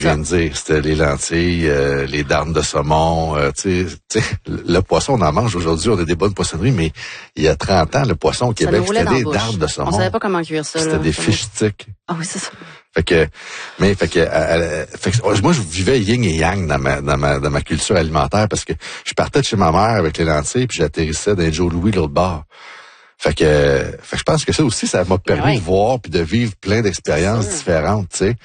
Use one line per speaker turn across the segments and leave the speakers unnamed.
Je viens de dire, c'était les lentilles, les darnes de saumon, tu sais, le poisson, on en mange aujourd'hui, on a des bonnes poissonneries, mais il y a 30 ans, le poisson au Québec, c'était des darnes de saumon.
On savait pas comment cuire ça,
C'était des fish sticks.
Ah oui, c'est ça.
Fait que moi, je vivais yin et yang dans ma culture alimentaire parce que je partais de chez ma mère avec les lentilles puis j'atterrissais dans Joe Louis l'autre bord. Fait que je pense que ça aussi, ça m'a permis de voir puis de vivre plein d'expériences différentes, tu sais.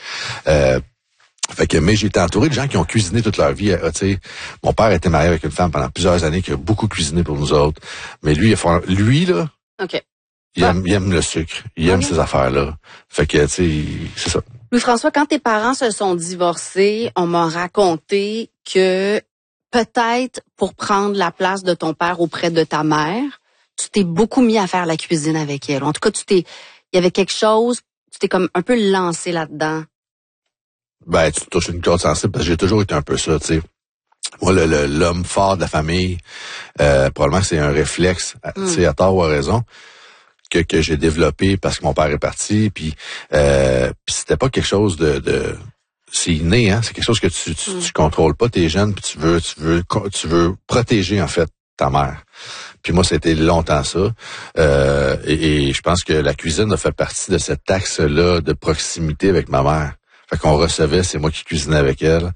Mais j'ai été entouré de gens qui ont cuisiné toute leur vie. Tu sais, mon père était marié avec une femme pendant plusieurs années qui a beaucoup cuisiné pour nous autres. Mais lui là.
OK.
Il aime le sucre. Il aime ces affaires-là. Fait que, tu sais, c'est ça.
Louis-François, quand tes parents se sont divorcés, on m'a raconté que peut-être pour prendre la place de ton père auprès de ta mère, tu t'es beaucoup mis à faire la cuisine avec elle. En tout cas, il y avait quelque chose, tu t'es comme un peu lancé là-dedans.
Ben, tu touches une corde sensible parce que j'ai toujours été un peu ça, tu sais. Moi, l'homme fort de la famille, probablement c'est un réflexe, tu sais, à tort ou à raison, que j'ai développé parce que mon père est parti, puis c'était pas quelque chose de c'est inné, hein, c'est quelque chose que tu contrôles pas, t'es jeune, puis tu veux protéger en fait ta mère. Puis moi, c'était longtemps ça, et je pense que la cuisine a fait partie de cet axe-là de proximité avec ma mère. Fait qu'on recevait, c'est moi qui cuisinais avec elle.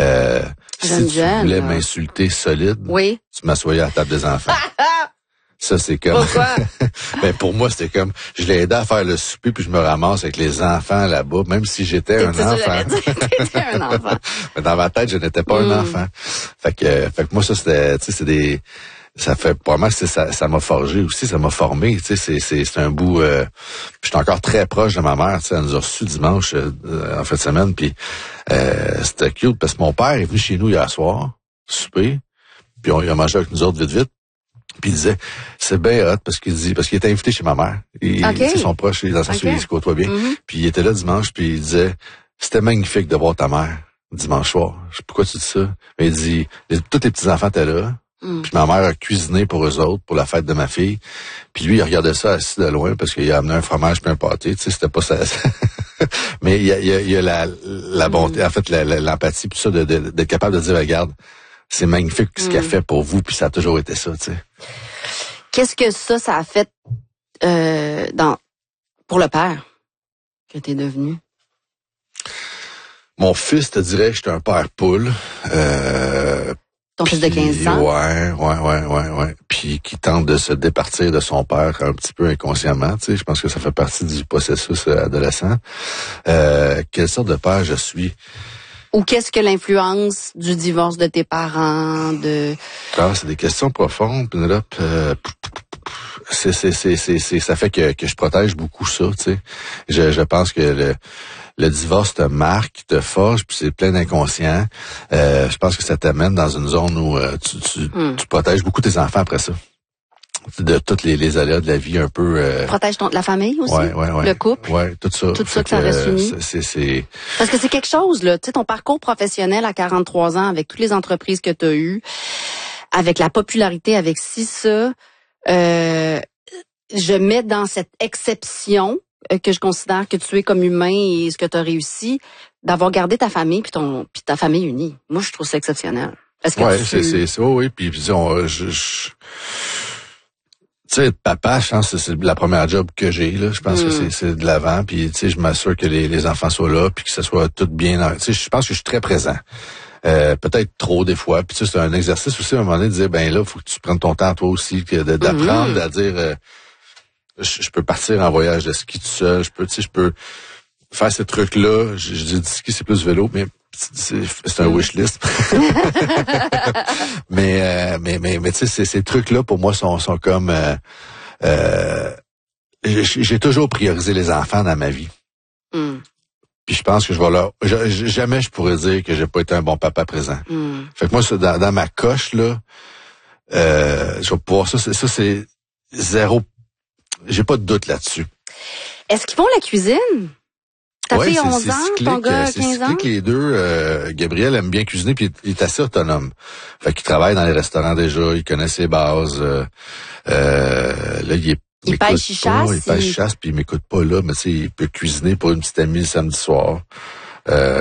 Si tu voulais m'insulter solide, tu m'assoyais à la table des enfants. Ça, c'est comme...
Pourquoi?
Ben, pour moi, c'était comme... Je l'ai aidé à faire le souper, puis je me ramasse avec les enfants là-bas, même si j'étais un enfant.
T'étais un enfant.
Mais dans ma tête, je n'étais pas un enfant. Fait que moi, ça, c'était... Tu sais, c'est des... Ça fait probablement que ça m'a forgé aussi, ça m'a formé, tu sais, c'est un bout... J'étais encore très proche de ma mère, tu sais, elle nous a reçus dimanche en fin de semaine, puis c'était cute, parce que mon père est venu chez nous hier soir, souper, puis il a mangé avec nous autres vite, puis il disait, c'est bien hot, parce qu'il était invité chez ma mère, ils sont proches, dans sa il se côtoie bien, puis il était là dimanche, puis il disait, c'était magnifique de voir ta mère dimanche soir. Je sais pourquoi tu dis ça, mais il dit, tous les petits-enfants étaient là, puis ma mère a cuisiné pour eux autres, pour la fête de ma fille. Puis lui, il regardait ça assis de loin parce qu'il a amené un fromage puis un pâté. Tu sais, c'était pas ça. Mais il y a la bonté, en fait, l'empathie, puis ça, d'être capable de dire, regarde, c'est magnifique ce qu'elle fait pour vous, puis ça a toujours été ça, tu sais.
Qu'est-ce que ça a fait pour le père que t'es devenu?
Mon fils te dirait que j'étais un père poule.
Ton fils de 15 ans?
Ouais. Puis qui tente de se départir de son père un petit peu inconsciemment, tu sais. Je pense que ça fait partie du processus adolescent. Quelle sorte de père je suis?
Ou qu'est-ce que l'influence du divorce de tes parents,
c'est des questions profondes, Pénélope. Ça fait que je protège beaucoup ça, tu sais. Je pense que le divorce te marque, te forge, puis c'est plein d'inconscients. Je pense que ça t'amène dans une zone où tu protèges beaucoup tes enfants après ça. De toutes les aléas de la vie un peu...
Protège la famille aussi? Ouais. Le couple?
Ouais, tout ça.
Tout ça que ça reste uni?
C'est...
Parce que c'est quelque chose, là. Tu sais, ton parcours professionnel à 43 ans, avec toutes les entreprises que tu as eues, avec la popularité, avec ça, je mets dans cette exception que je considère que tu es comme humain et ce que tu as réussi, d'avoir gardé ta famille puis ta famille unie. Moi, je trouve ça exceptionnel. Est-ce que
oui, puis disons, tu sais, papa, je pense que c'est la première job que j'ai, là. Je pense que c'est de l'avant, puis tu sais, je m'assure que les enfants soient là, puis que ça soit tout bien. Tu sais, je pense que je suis très présent. Peut-être trop des fois. Puis tu sais, c'est un exercice aussi à un moment donné de dire, ben là, faut que tu prennes ton temps toi aussi, d'apprendre à dire, je peux partir en voyage de ski tout seul, je peux faire ces trucs-là. Je dis ski, c'est plus vélo, mais c'est un wish list. mais tu sais, ces trucs-là, pour moi, sont comme... j'ai toujours priorisé les enfants dans ma vie. Puis je pense que jamais je pourrais dire que j'ai pas été un bon papa présent. Fait que moi, dans ma coche, là, je vais pouvoir... Ça, c'est zéro... J'ai pas de doute là-dessus.
Est-ce qu'ils font la cuisine? Ta fille 11 ans, ton gars 15 ans?
C'est cyclique, les deux. Gabriel aime bien cuisiner, puis il est assez autonome. Fait qu'il travaille dans les restaurants déjà, il connaît ses bases. Là, il
pêche, il chasse.
Il pêche, chasse, puis il m'écoute pas là, mais tu sais, il peut cuisiner pour une petite amie le samedi soir.